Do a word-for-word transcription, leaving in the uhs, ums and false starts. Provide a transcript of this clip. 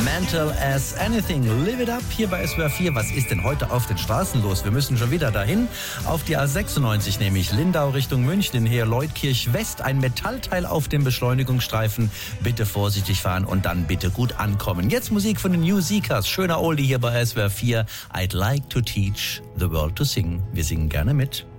Mental as Anything. Live it up hier bei S W R vier. Was ist denn heute auf den Straßen los? Wir müssen schon wieder dahin. Auf die A sechsundneunzig, nämlich Lindau Richtung München, in Heerleutkirch West. Ein Metallteil auf dem Beschleunigungsstreifen. Bitte vorsichtig fahren und dann bitte gut ankommen. Jetzt Musik von den New Seekers. Schöner Oldie hier bei S W R vier. I'd like to teach the world to sing. Wir singen gerne mit.